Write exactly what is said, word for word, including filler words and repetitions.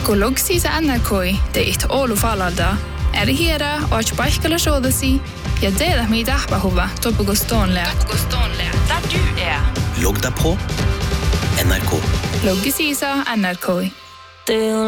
Gologsi sa N R K deit olu falalda. Er hera och baikala shodasi. Ja dela mi dahba hova topo gostonle. Topo gostonle. Der du er. Logg deg på N R K. Loggisi sa N R K.